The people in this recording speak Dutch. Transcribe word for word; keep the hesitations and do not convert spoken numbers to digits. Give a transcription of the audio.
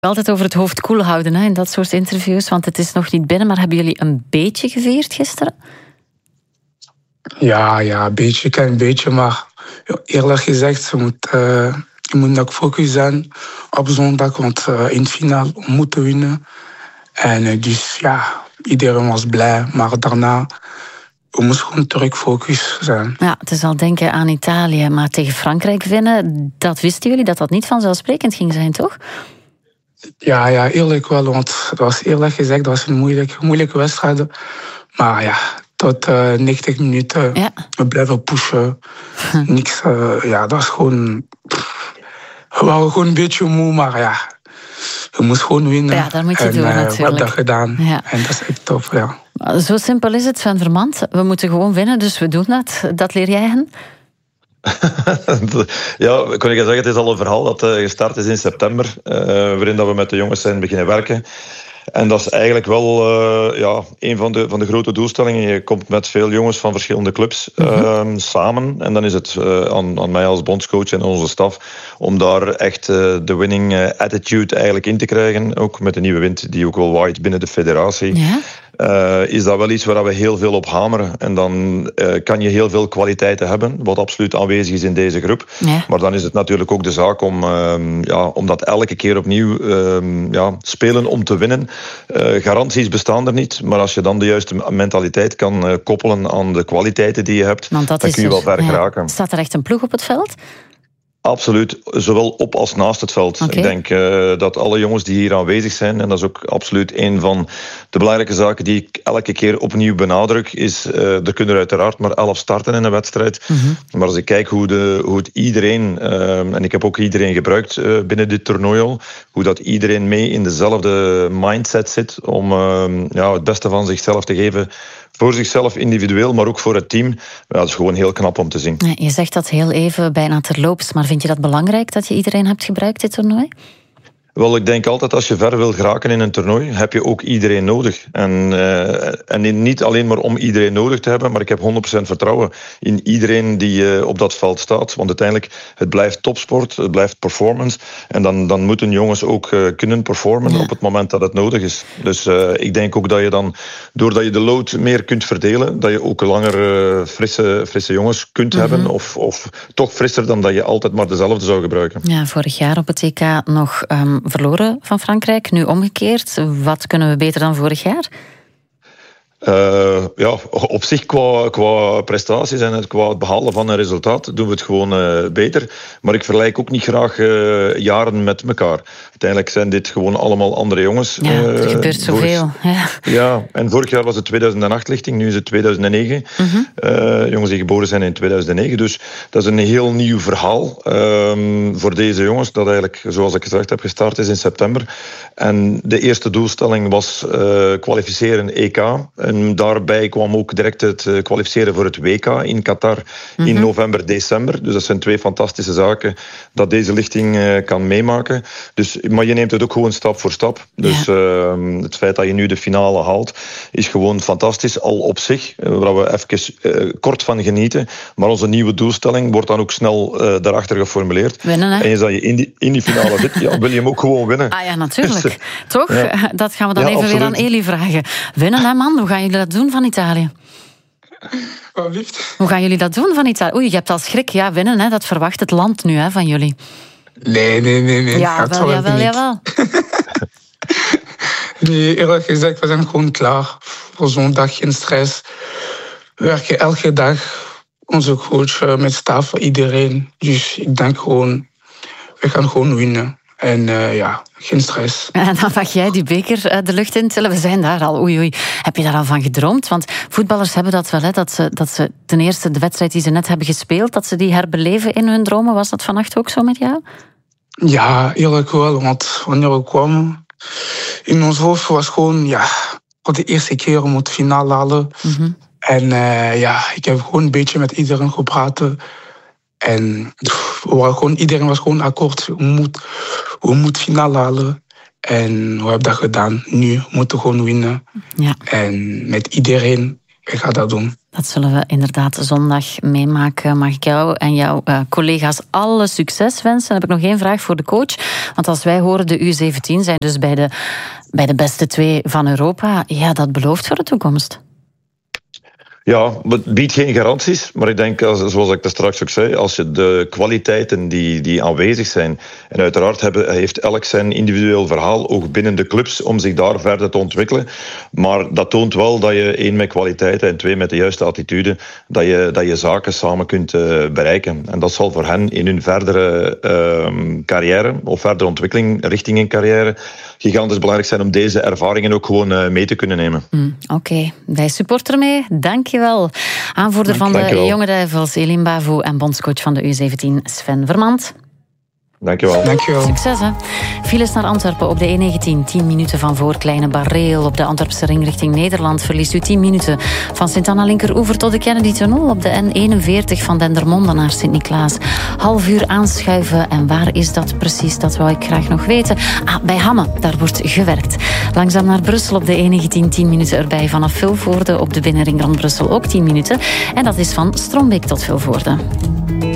Altijd over het hoofd koel houden hè, in dat soort interviews, want het is nog niet binnen. Maar hebben jullie een beetje gevierd gisteren? Ja, ja, een beetje, een klein beetje. Maar eerlijk gezegd, je moet, uh, je moet ook focus zijn op zondag. Want uh, in het finale moeten winnen. En uh, dus ja, iedereen was blij. Maar daarna, we moesten gewoon terug focus zijn. Ja, het is al denken aan Italië. Maar tegen Frankrijk winnen, dat wisten jullie dat dat niet vanzelfsprekend ging zijn, toch? Ja, ja, eerlijk wel. Want het was eerlijk gezegd, dat was een moeilijke, moeilijke wedstrijd. Maar ja, tot uh, negentig minuten ja. we blijven pushen. Hm. Niks, uh, ja, dat was gewoon... Pff, we waren gewoon een beetje moe, maar ja, we moesten gewoon winnen. Ja, dat moet je en, doen uh, natuurlijk. We hebben dat gedaan. Ja. En dat is echt tof, ja. Zo simpel is het, Sven Vermand. We moeten gewoon winnen, dus we doen dat. Dat leer jij hen? Ja, ik kan zeggen, het is al een verhaal dat uh, gestart is in september, uh, waarin dat we met de jongens zijn beginnen werken. En dat is eigenlijk wel uh, ja, een van de, van de grote doelstellingen. Je komt met veel jongens van verschillende clubs uh, mm-hmm. samen. En dan is het uh, aan, aan mij als bondscoach en onze staf om daar echt uh, de winning attitude eigenlijk in te krijgen. Ook met de nieuwe wind die ook wel waait binnen de federatie. Ja. Uh, is dat wel iets waar we heel veel op hameren. En dan uh, kan je heel veel kwaliteiten hebben, wat absoluut aanwezig is in deze groep. Ja. Maar dan is het natuurlijk ook de zaak om, uh, ja, om dat elke keer opnieuw uh, ja, spelen om te winnen. Uh, garanties bestaan er niet, maar als je dan de juiste mentaliteit kan uh, koppelen aan de kwaliteiten die je hebt, dan kun je wel ver geraken. Ja. Staat er echt een ploeg op het veld? Absoluut, zowel op als naast het veld. Okay. Ik denk uh, dat alle jongens die hier aanwezig zijn, en dat is ook absoluut een van de belangrijke zaken die ik elke keer opnieuw benadruk, is, uh, er kunnen er uiteraard maar elf starten in een wedstrijd. Mm-hmm. Maar als ik kijk hoe, de, hoe het iedereen, uh, en ik heb ook iedereen gebruikt uh, binnen dit toernooi al, hoe dat iedereen mee in dezelfde mindset zit om uh, ja, het beste van zichzelf te geven. Voor zichzelf individueel, maar ook voor het team. Ja, dat is gewoon heel knap om te zien. Je zegt dat heel even bijna terloops, maar vind je dat belangrijk dat je iedereen hebt gebruikt dit toernooi? Wel, ik denk altijd als je ver wil geraken in een toernooi, heb je ook iedereen nodig. En, uh, en niet alleen maar om iedereen nodig te hebben, maar ik heb honderd procent vertrouwen in iedereen die uh, op dat veld staat. Want uiteindelijk, het blijft topsport, het blijft performance. En dan, dan moeten jongens ook uh, kunnen performen ja. op het moment dat het nodig is. Dus uh, ik denk ook dat je dan, doordat je de load meer kunt verdelen, dat je ook langer uh, frisse, frisse jongens kunt mm-hmm. hebben. Of, of toch frisser dan dat je altijd maar dezelfde zou gebruiken. Ja, vorig jaar op het E K nog... Um... verloren van Frankrijk, nu omgekeerd. Wat kunnen we beter dan vorig jaar? Uh, ja, op zich qua, qua prestaties en qua het behalen van een resultaat doen we het gewoon uh, beter. Maar ik vergelijk ook niet graag uh, jaren met elkaar. Uiteindelijk zijn dit gewoon allemaal andere jongens. Ja, er gebeurt uh, zoveel. Ja. ja, en vorig jaar was het tweeduizend acht lichting, nu is het tweeduizend negen. Mm-hmm. Uh, jongens die geboren zijn in tweeduizend negen. Dus dat is een heel nieuw verhaal um, voor deze jongens. Dat eigenlijk, zoals ik gezegd heb, gestart is in september. En de eerste doelstelling was uh, kwalificeren E K. En daarbij kwam ook direct het kwalificeren voor het W K in Qatar mm-hmm. in november, december. Dus dat zijn twee fantastische zaken dat deze lichting uh, kan meemaken. Dus, maar je neemt het ook gewoon stap voor stap. Dus ja. uh, het feit dat je nu de finale haalt, is gewoon fantastisch al op zich. Uh, waar we even uh, kort van genieten. Maar onze nieuwe doelstelling wordt dan ook snel uh, daarachter geformuleerd. Winnen, hè? En eens dat je in die, in die finale zit, ja, wil je hem ook gewoon winnen. Ah ja, natuurlijk. Toch? Ja. Dat gaan we dan ja, even absoluut. weer aan Eli vragen. Winnen, hè man? Hoe gaan jullie dat doen van Italië? Wat lief. Hoe gaan jullie dat doen van Italië? Oei, je hebt al schrik. Ja, winnen, hè? Dat verwacht het land nu hè, van jullie. Nee, nee, nee. nee. Ja, wel, jawel, jawel. Nee, eerlijk gezegd, we zijn gewoon klaar. Voor zo'n dag geen stress. We werken elke dag. Onze coach met staf, iedereen. Dus ik denk gewoon, we gaan gewoon winnen. En uh, ja, geen stress. En dan mag jij die beker de lucht in tillen. We zijn daar al. Oei, oei. Heb je daar al van gedroomd? Want voetballers hebben dat wel. Hè, dat, ze, dat ze ten eerste de wedstrijd die ze net hebben gespeeld, dat ze die herbeleven in hun dromen. Was dat vannacht ook zo met jou? Ja, eerlijk wel. Want wanneer we kwamen, in ons hoofd was gewoon, ja, voor de eerste keer om het finale halen. Mm-hmm. En uh, ja, ik heb gewoon een beetje met iedereen gepraat. En we waren gewoon, iedereen was gewoon akkoord. We moeten we moeten finale halen. En we hebben dat gedaan. Nu moeten we gewoon winnen. Ja. En met iedereen ik ga dat doen. Dat zullen we inderdaad zondag meemaken. Mag ik jou en jouw uh, collega's alle succes wensen? Dan heb ik nog één vraag voor de coach. Want als wij horen de U zeventien zijn dus bij de, bij de beste twee van Europa. Ja, dat belooft voor de toekomst. Ja, het biedt geen garanties, maar ik denk, zoals ik dat straks ook zei, als je de kwaliteiten die, die aanwezig zijn, en uiteraard hebben, heeft elk zijn individueel verhaal, ook binnen de clubs, om zich daar verder te ontwikkelen. Maar dat toont wel dat je, één, met kwaliteiten en twee, met de juiste attitude, dat je, dat je zaken samen kunt uh, bereiken. En dat zal voor hen in hun verdere uh, carrière, of verdere ontwikkeling richting een carrière, gigantisch belangrijk zijn om deze ervaringen ook gewoon uh, mee te kunnen nemen. Mm, Oké, okay. Wij supporter mee. Dank je wel. Aanvoerder Dank, van de Jonge Duivels, Eline Bavo, en bondscoach van de U zeventien, Sven Vermand. Dankjewel. Dankjewel. Succes, hè. Files naar Antwerpen op de E negentien. tien minuten van voor Kleine Barreel. Op de Antwerpse ring richting Nederland verliest u tien minuten. Van Sint-Anna Linkeroever tot de Kennedy-tunnel. Op de N eenenveertig van Dendermonde naar Sint-Niklaas. Half uur aanschuiven. En waar is dat precies? Dat wou ik graag nog weten. Ah, bij Hamme. Daar wordt gewerkt. Langzaam naar Brussel op de E negentien. tien minuten erbij. Vanaf Vilvoorde op de binnenring rond Brussel ook tien minuten. En dat is van Strombeek tot Vilvoorde.